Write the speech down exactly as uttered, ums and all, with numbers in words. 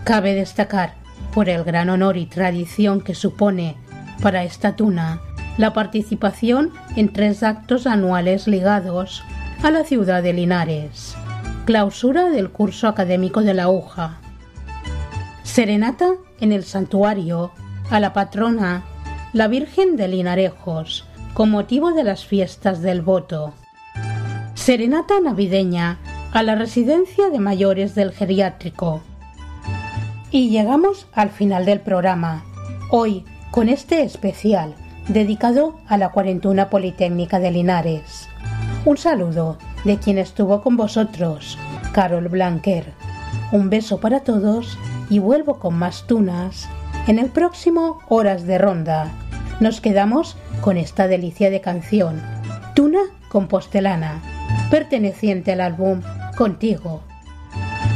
Cabe destacar, por el gran honor y tradición que supone para esta tuna, la participación en tres actos anuales ligados a la ciudad de Linares. Clausura del curso académico de la U J A. Serenata en el santuario a la patrona, la Virgen de Linarejos, con motivo de las fiestas del voto. Serenata navideña a la residencia de mayores del geriátrico. Y llegamos al final del programa, hoy con este especial dedicado a la cuarentena Politécnica de Linares. Un saludo de quien estuvo con vosotros, Carol Blanquer. Un beso para todos y vuelvo con más tunas en el próximo Horas de Ronda. Nos quedamos con esta delicia de canción, Tuna Compostelana, perteneciente al álbum Contigo.